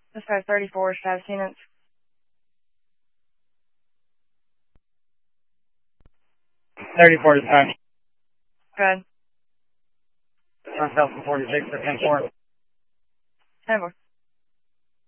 This guy's 34, status units. Thirty-four dispatch. Good. South 46 for 10-4. 10-4.